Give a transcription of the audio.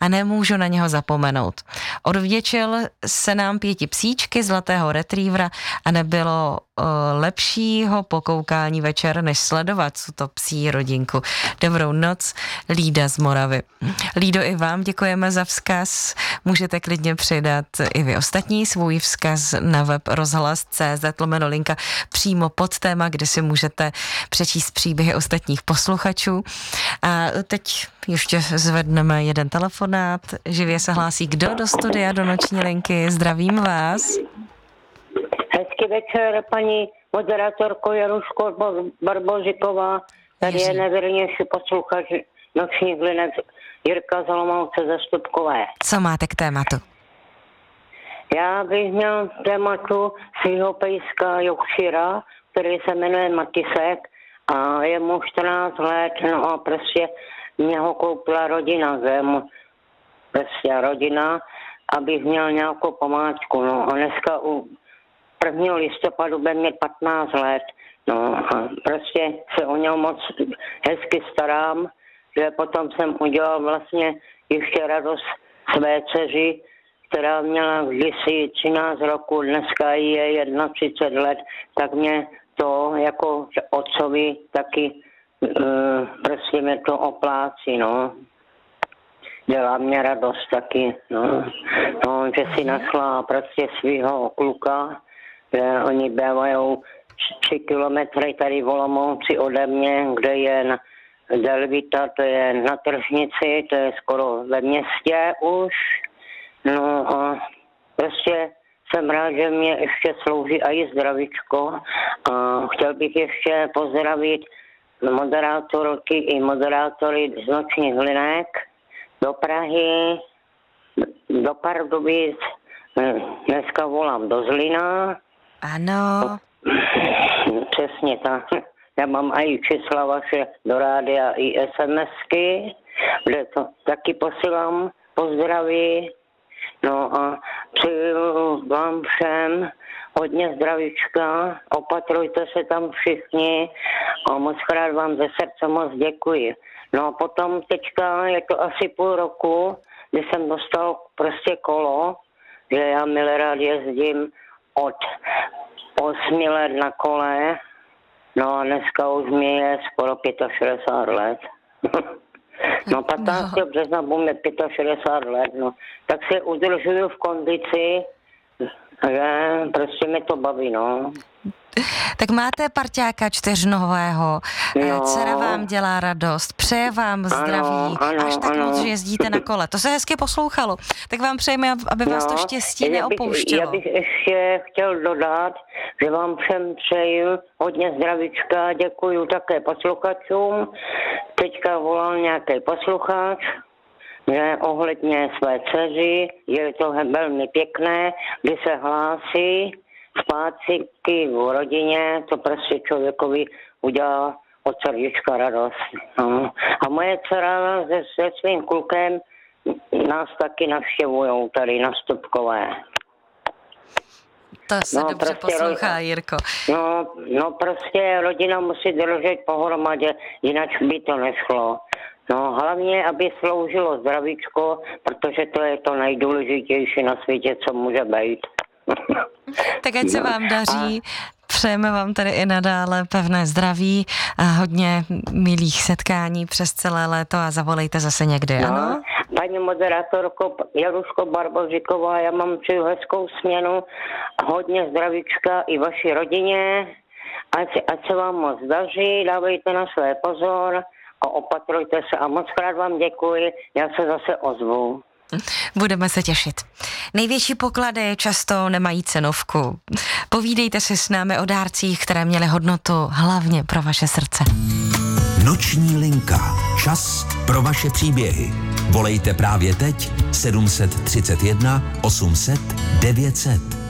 a nemůžu na něho zapomenout. Odvděčil se nám 5 psíčky, zlatého retrievera a nebylo lepšího pokoukání večer, než sledovat tuto psí rodinku. Dobrou noc, Lída z Moravy. Lído, i vám děkujeme za vzkaz. Můžete klidně přidat i vy ostatní svůj vzkaz na web rozhlas.cz/linka přímo pod téma, kde si můžete přečíst příběhy ostatních posluchačů. A teď ještě zvedneme jeden telefonát. Živě se hlásí kdo do studia, do noční linky. Zdravím vás. Hezký večer, paní moderátorko Jaruško Barbožiková. Tady je nevěrnější posluchač nočních linek Jirka z Olomouce ze Stupkové. Co máte k tématu? Já bych měl tématu svýho pejska Yorkshira, který se jmenuje Matisek a je mu 14 let, no a prostě mě ho koupila rodina, prostě rodina, abych měl nějakou památku, no a dneska u 1. listopadu bude mít 15 let, no a prostě se o něho moc hezky starám, že potom jsem udělal vlastně ještě radost své dceři, která měla kdysi 13 roku, dneska je 31 let, tak mě to jako otcovi taky prostě mě to oplácí, no. Dělá mě radost taky, no. No, že si našla prostě svýho kluka, že oni bývají 3 kilometry tady v Olomouci ode mě, kde je Delvita, to je na tržnici, to je skoro ve městě už. No a prostě jsem rád, že mě ještě slouží i zdravíčko a chtěl bych ještě pozdravit moderátorky i moderátory z nočních linek do Prahy, do Pardubic, dneska volám do Zlína. Ano. Přesně tak. Já mám i čísla vaše do rádia i SMSky, kde to taky posílám pozdraví. No a přeju vám všem hodně zdravíčka, opatrujte se tam všichni a moc krát vám ze srdce moc děkuji. No a potom teďka je to asi půl roku, kdy jsem dostal prostě kolo, že já milé rád jezdím od 8 let na kole, no a dneska už mi je skoro 65 let. No 15. března bude 65 let, no. Tak se udržuju v kondici, že prostě mě to baví, no. Tak máte parťáka čtyřnohového, dcera vám dělá radost, přeje vám zdraví, ano, až tak moc, že jezdíte na kole. To se hezky poslouchalo. Tak vám přejeme, aby vás to štěstí neopouštělo. Já bych ještě chtěl dodat, že vám všem přeju hodně zdravíčka, děkuju také posluchačům. Teďka volal nějaký posluchač, že ohledně své dceři, je to velmi pěkné, kdy se hlásí zpátky v rodině, to prostě člověkovi udělá od srdíčka radost. No. A moje dcera se svým klukem nás taky navštěvujou tady na Stupkové. To se dobře prostě poslouchá, Jirko. No prostě rodina musí držet pohromadě, jinak by to nešlo. No hlavně, aby sloužilo zdravíčko, protože to je to nejdůležitější na světě, co může být. Tak ať se vám daří, přejeme vám tady i nadále pevné zdraví a hodně milých setkání přes celé léto a zavolejte zase někdy, ano? Paní moderátorko Jaruško Barbožiková, já mám přeju hezkou směnu, hodně zdravíčka i vaší rodině, ať se vám moc daří, dávejte na své pozor a opatrujte se a moc krát vám děkuji, já se zase ozvu. Budeme se těšit. Největší poklady často nemají cenovku. Povídejte si s námi o dárcích, které měly hodnotu hlavně pro vaše srdce. Noční linka. Čas pro vaše příběhy. Volejte právě teď 731 800 900.